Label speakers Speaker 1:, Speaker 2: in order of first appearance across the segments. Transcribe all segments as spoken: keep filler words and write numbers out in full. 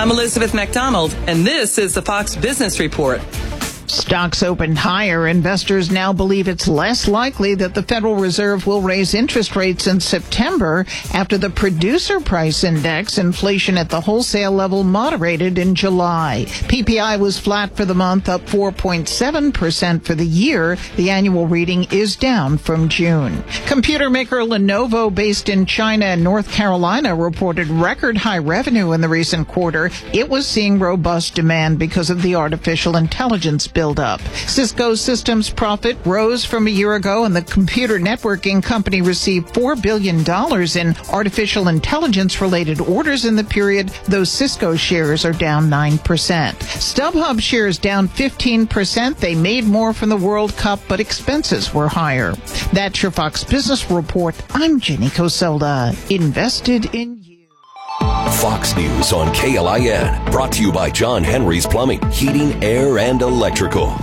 Speaker 1: I'm Elizabeth McDonald, and this is the Fox Business Report.
Speaker 2: Stocks opened higher. Investors now believe it's less likely that the Federal Reserve will raise interest rates in September after the producer price index, inflation at the wholesale level, moderated in July. P P I was flat for the month, up four point seven percent for the year. The annual reading is down from June. Computer maker Lenovo, based in China and North Carolina, reported record high revenue in the recent quarter. It was seeing robust demand because of the artificial intelligence build-up. Cisco Systems profit rose from a year ago, and the computer networking company received four billion dollars in artificial intelligence-related orders in the period, though Cisco shares are down nine percent. StubHub shares down fifteen percent. They made more from the World Cup, but expenses were higher. That's your Fox Business Report. I'm Jenny Coselda. Invested in you.
Speaker 3: Fox News on K L I N, brought to you by John Henry's Plumbing, Heating, Air, and Electrical.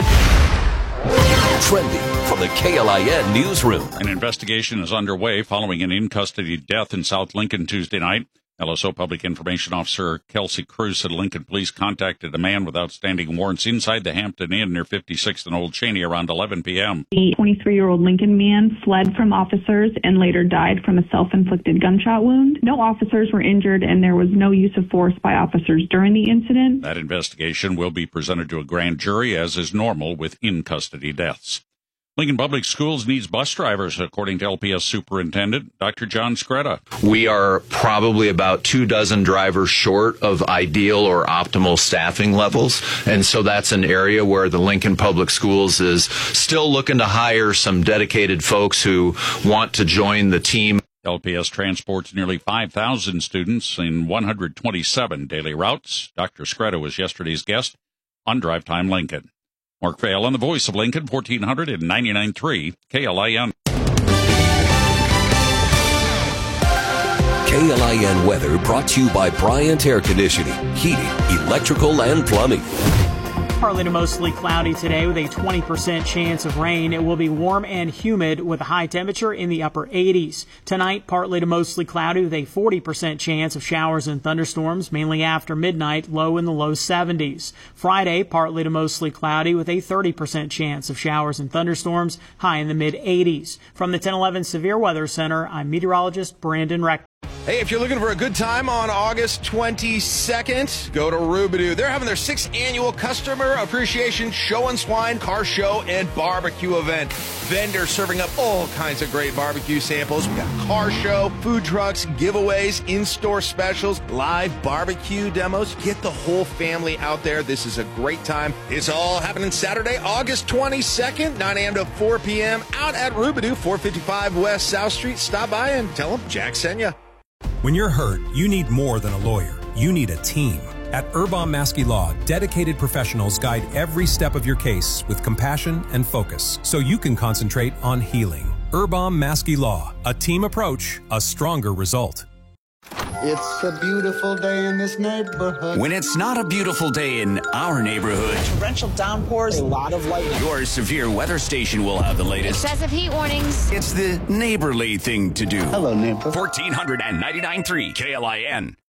Speaker 3: Trending from the K L I N newsroom.
Speaker 4: An investigation is underway following an in-custody death in South Lincoln Tuesday night. L S O Public Information Officer Kelsey Cruz said Lincoln police contacted a man with outstanding warrants inside the Hampton Inn near fifty-sixth and Old Cheney around eleven p.m.
Speaker 5: The twenty-three-year-old Lincoln man fled from officers and later died from a self-inflicted gunshot wound. No officers were injured, and there was no use of force by officers during the incident.
Speaker 4: That investigation will be presented to a grand jury, as is normal with in-custody deaths. Lincoln Public Schools needs bus drivers, according to L P S Superintendent Doctor John Scretta.
Speaker 6: We are probably about two dozen drivers short of ideal or optimal staffing levels, and so that's an area where the Lincoln Public Schools is still looking to hire some dedicated folks who want to join the team.
Speaker 4: L P S transports nearly five thousand students in one hundred twenty-seven daily routes. Doctor Scretta was yesterday's guest on Drive Time Lincoln. Mark Vail on the Voice of Lincoln, fourteen ninety-nine point three K L I N.
Speaker 3: K L I N weather brought to you by Bryant Air Conditioning, Heating, Electrical, and Plumbing.
Speaker 7: Partly to mostly cloudy today with a twenty percent chance of rain. It will be warm and humid with a high temperature in the upper eighties. Tonight, partly to mostly cloudy with a forty percent chance of showers and thunderstorms, mainly after midnight, low in the low seventies. Friday, partly to mostly cloudy with a thirty percent chance of showers and thunderstorms, high in the mid eighties. From the ten eleven Severe Weather Center, I'm meteorologist Brandon Reck.
Speaker 8: Hey, if you're looking for a good time on August twenty-second, go to Rubidoo. They're having their sixth annual Customer Appreciation Show and Swine Car Show and Barbecue event. Vendors serving up all kinds of great barbecue samples. We got car show, food trucks, giveaways, in-store specials, live barbecue demos. Get the whole family out there. This is a great time. It's all happening Saturday, August twenty-second, nine a.m. to four p.m. out at Rubidoo, four fifty-five West South Street. Stop by and tell them Jack sent you.
Speaker 9: When you're hurt, you need more than a lawyer. You need a team. At Urbam Maskey Law, dedicated professionals guide every step of your case with compassion and focus, so you can concentrate on healing. Urbam Maskey Law, a team approach, a stronger result.
Speaker 10: It's a beautiful day in this neighborhood.
Speaker 11: When it's not a beautiful day in our neighborhood,
Speaker 12: torrential downpours, a lot of lightning.
Speaker 11: Your severe weather station will have the latest.
Speaker 13: Excessive heat warnings.
Speaker 11: It's the neighborly thing to do.
Speaker 10: Hello, neighbor.
Speaker 11: fourteen ninety-nine point three K L I N.